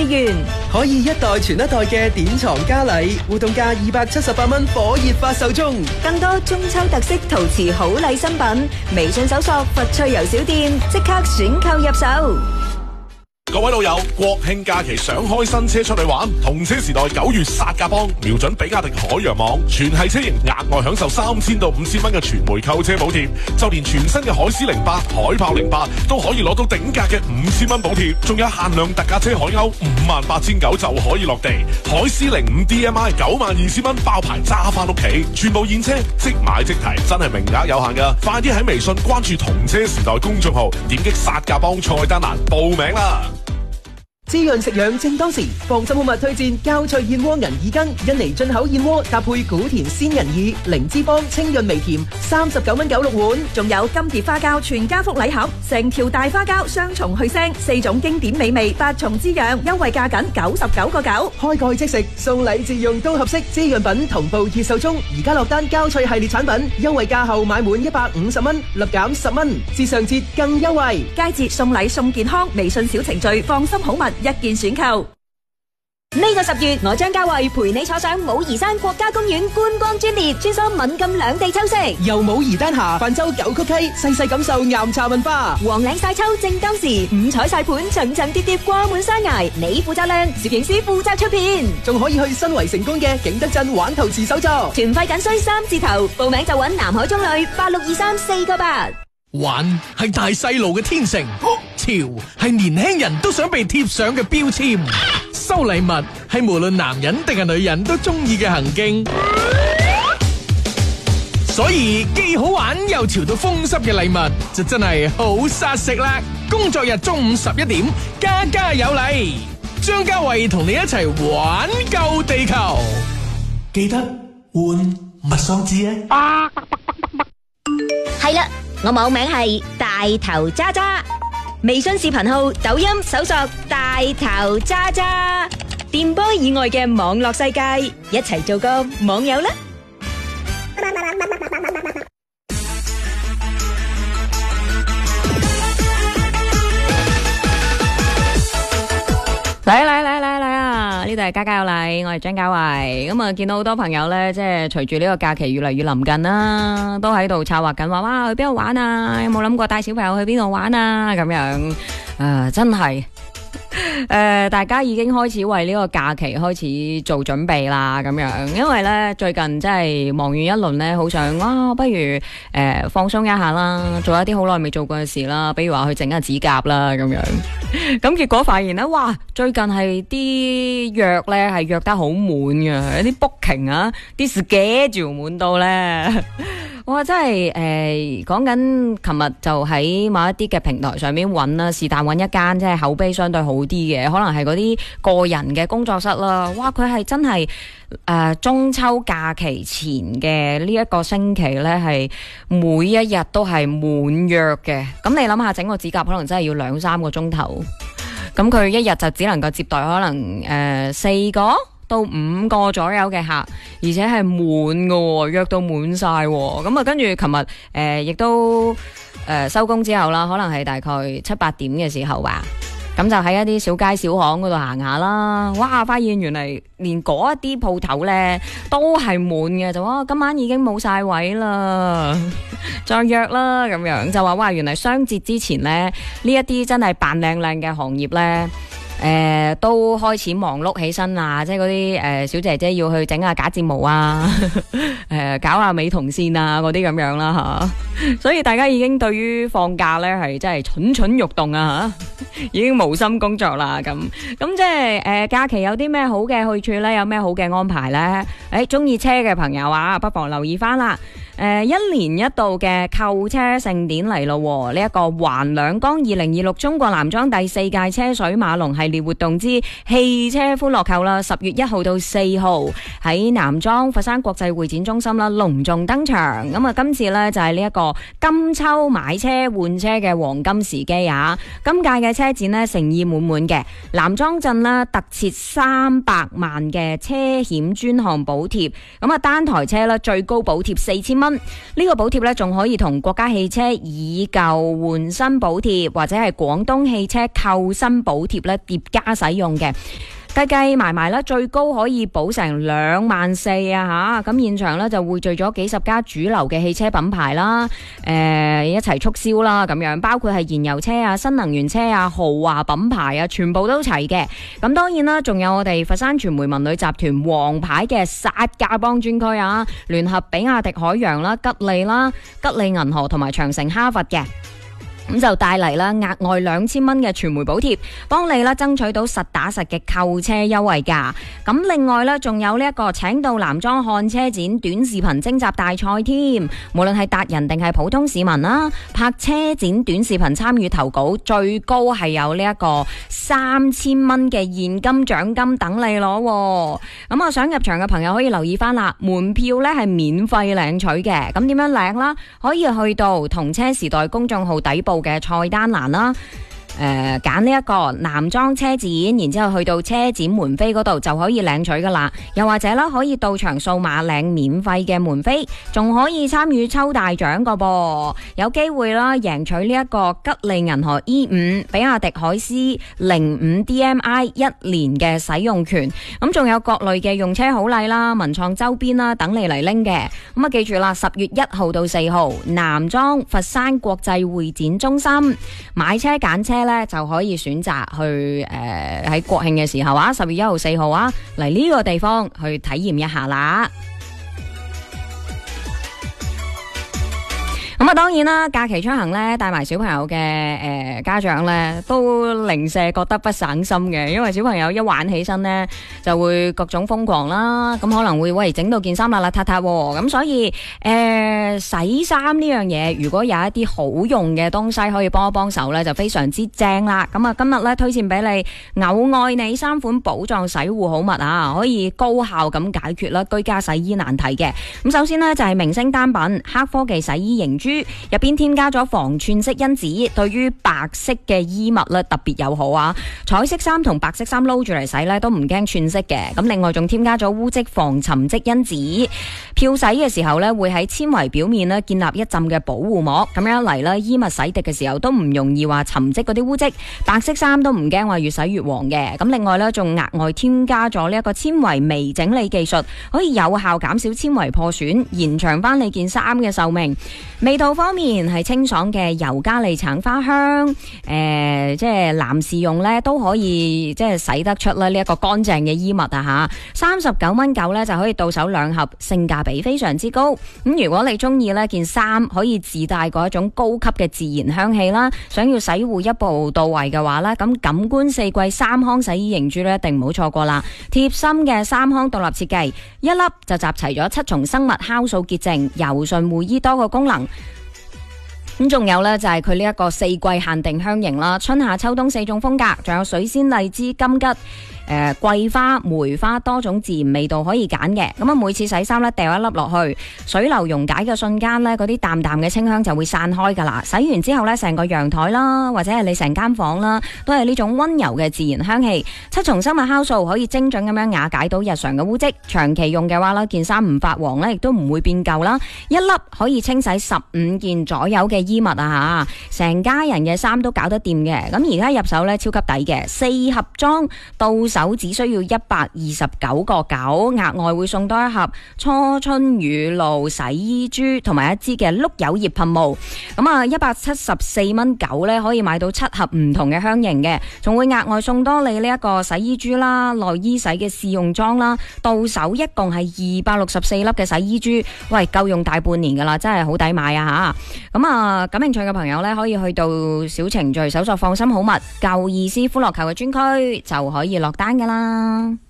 元。 可以一代傳一代嘅典藏嘉禮，活動價278蚊，火熱發售中。 更多中秋特色陶瓷好禮新品，微信搜索佛趣遊小店，即刻選購入手。 各位老友，國慶假期想開新車出去玩，同車時代9月殺價幫，瞄準比亞迪海洋網，全系車型額外享受3000到5000蚊嘅全枚購車補貼，就連全新嘅海獅08、海豹08都可以攞到頂價嘅5000蚊補貼，仲有限量特價車海鷗58900就可以落地，海獅05 DMI 92000蚊爆牌揸翻屋企，全部現車即買即提，真係名額有限噶，快啲喺微信關注同車時代公眾號，點擊殺價幫菜單欄報名啦！ 滋潤食養正當時，放心好物推薦膠脆燕窩銀耳羹，印尼進口燕窩搭配古田鮮銀耳，零脂肪清潤微甜，39蚊96碗。 仲有金蝶花膠全家福禮盒，成條大花膠雙重去腥，4種經典美味，8重滋養，優惠價僅99.9， 開蓋即食，送禮自用都合適。滋潤品同步熱售中，而家落單膠脆系列產品，優惠價後買滿150蚊，立減10蚊，至上節更優惠。 佳節送禮送健康，微信小程序放心好物一件選購。呢個10月，我張家慧陪你坐上武夷山國家公園觀光專列，穿梭閩贛兩地秋色， 由武夷丹霞泛舟九曲溪，細細感受岩茶文化。 黃嶺晒秋正當時，五彩晒盤層層疊疊掛滿山崖，你負責靚，攝影師負責出片， 仲可以去新圍成功嘅景德鎮玩陶瓷手作， 團費僅需3字頭，報名就揾南海中旅862348。 玩係大細路嘅天性，潮係年輕人都想被貼上嘅標籤，收禮物係無論男人定係女人都中意嘅行徑，所以既好玩又潮到風濕嘅禮物就真係好殺食啦！工作日中午11點，家家有禮，張家慧同你一齊玩救地球，記得換物喪紙啊！ 係啦，我網名係大頭渣渣，微信視頻號、抖音搜索大頭渣渣，電波以外嘅網絡世界，一齊做個網友啦！嚟啊！呢度係家家有禮，我係張家慧。咁啊，見到好多朋友呢，即係隨住呢個假期越嚟越臨近啦，都喺度策劃緊話，哇，去邊度玩啊？有冇諗過帶小朋友去邊度玩啊？咁樣，真係。大家已經開始為呢個假期開始做準備啦，咁樣，因為呢最近真係忙完一輪呢，好想不如放鬆一下啦，做一啲好耐未做過嘅事啦，比如話去整下指甲啦，咁樣，咁結果發現呢，哇，最近係啲約呢係約得好滿嘅，啲 booking 啊，啲 schedule 滿到呢。哇！真係講緊，琴日就喺某一啲嘅平台上面揾啦，是但揾一間即係口碑相對好啲嘅，可能係嗰啲個人嘅工作室啦。哇！佢係真係中秋假期前嘅呢一個星期呢，係每一日都係滿約嘅。咁你諗下，整個指甲可能真係要2-3個鐘頭，咁佢一日就只能夠接待可能4個到5個左右嘅客，而且係滿嘅，約到滿晒。咁啊，跟住琴日亦都收工之後啦，可能係大概7-8點嘅時候吧。咁就喺一啲小街小巷嗰度行下啦，哇！發現原來連嗰一啲鋪頭呢都係滿嘅，就話今晚已經冇晒位啦，再約啦咁樣，就話哇！原來雙節之前呢，呢一啲真係扮靚靚嘅行業呢，都開始忙碌起身啦，即係嗰啲小姐姐要去整下假睫毛啊，搞下美瞳線啊嗰啲咁樣啦吓，所以大家已經對於放假咧係真係蠢蠢欲動啊吓，已經無心工作啦咁即係假期有啲咩好嘅去處咧，有咩好嘅安排咧？中意車嘅朋友啊，不妨留意翻啦。一年一度嘅購車盛典嚟咯，呢一個環兩江2026中國男裝第4屆車水馬龍系列活動之汽車歡樂購啦，10月1號到4號喺南莊佛山國際會展中心啦隆重登場。咁啊，今次呢就係呢一個個金秋買車換車嘅黃金時機啊！今屆嘅車展呢，誠意滿滿嘅，南莊鎮呢，特設300萬嘅車險專項補貼，咁啊單台車呢，最高補貼4000蚊，呢個補貼呢，仲可以同國家汽車以舊換新補貼或者係廣東汽車購新補貼呢疊加使用嘅。計埋埋咧，最高可以補成24000啊吓！咁現場咧就匯聚咗幾十家主流嘅汽車品牌啦，一齊促銷啦，咁樣包括係燃油車啊、新能源車啊、豪華品牌啊，全部都齊嘅。咁當然啦，仲有我哋佛山傳媒文旅集團王牌嘅殺價幫專區啊，聯合比亞迪海洋啦、吉利啦、吉利銀河同埋長城哈佛嘅。咁就帶嚟啦額外2000蚊嘅傳媒補貼，幫你啦爭取到實打實嘅購車優惠價。咁另外咧，仲有呢一個請到南莊看車展短視頻徵集大賽添，無論係達人定係普通市民啦，拍車展短視頻參與投稿，最高係有呢一個3000蚊嘅現金獎金等你攞。咁啊，想入場嘅朋友可以留意翻啦，門票咧係免費領取嘅。咁點樣領啦？可以去到同車時代公眾號底部嘅菜單欄啦，揀呢一個南莊車展，然之後去到車展門飛嗰度就可以領取噶啦。又或者啦，可以到場掃碼領免費嘅門飛，仲可以參與抽大獎個噃，有機會啦贏取呢一個吉利銀河 E5、比亞迪海思05 DMI 1年嘅使用權。咁仲有各類嘅用車好禮啦、文創周邊啦等你嚟拎嘅。咁啊，記住啦，10月1號到4號，南莊佛山國際會展中心買車揀車咧，就可以選擇去喺國慶嘅時候啊，10月1號、4號啊，嚟呢個地方去體驗一下啦。咁啊，當然啦，假期出行咧，帶埋小朋友嘅家長咧，都零舍覺得不省心嘅，因為小朋友一玩起身咧，就會各種瘋狂啦，咁可能會整到件衫邋邋遢遢，咁所以洗衫呢樣嘢，如果有一啲好用嘅東西可以幫一幫手咧，就非常之正啦。咁啊，今日咧推薦俾你偶愛你3款寶藏洗護好物啊，可以高效咁解決啦居家洗衣難題嘅。咁首先呢，就係明星單品黑科技洗衣凝珠。入邊添加咗防串色因子，對於白色嘅衣物咧特別友好啊！彩色衫同白色衫撈住嚟洗咧都唔驚串色嘅。咁另外仲添加咗污漬防沉積因子，漂洗嘅時候咧會喺纖維表面咧建立一浸嘅保護膜，咁樣嚟咧衣物洗滌嘅時候都唔容易話沉積嗰啲污漬，白色衫都唔驚話越洗越黃嘅。咁另外咧仲額外添加咗呢一個纖維微整理技術，可以有效減少纖維破損，延長翻你件衫嘅壽命。味道方面係清爽嘅尤加利橙花香，即係男士用咧都可以即係洗得出呢一個乾淨嘅衣物啊吓，39.9蚊咧就可以到手2盒，性價比非常之高。咁如果你中意呢件衫可以自帶嗰一種高級嘅自然香氣啦，想要洗護一步到位嘅話咧，咁感官4季3康洗衣凝珠咧一定唔好錯過啦。貼心嘅3康獨立設計，一粒就集齊咗7重生物酵素潔淨、柔順護衣多個功能。咁仲有呢，就係佢呢一個4季限定香型啦，春夏秋冬4種風格，仲有水仙、荔枝、金桔、桂花、梅花多種自然味道可以揀嘅。咁啊，每次洗衫呢，掉一粒落去，水流溶解嘅瞬間呢，嗰啲淡淡嘅清香就會散開噶啦。洗完之後呢，成個陽台啦，或者係你成間房啦，都係呢種溫柔嘅自然香氣。7重生物酵素可以精準咁樣瓦解到日常嘅污漬，長期用嘅話呢，件衫唔發黃呢，亦都唔會變舊啦。一粒可以清洗15件左右嘅衣物啊吓，成家人嘅衫都搞得掂嘅。咁而家入手呢，超級抵嘅，4盒裝到手只需要129.9，額外會送多一盒初春雨露洗衣珠同埋一支嘅碌柚葉噴霧。咁啊，174.9蚊咧可以買到7盒唔同嘅香型嘅，仲會額外送多你呢一個洗衣珠啦、內衣洗嘅試用裝啦，到手一共係264粒嘅洗衣珠，喂，夠用大半年噶啦，真係好抵買啊吓！咁啊，感興趣嘅朋友呢，可以去到小程序搜索放心好物舊意思歡樂球嘅專區就可以落單噶啦。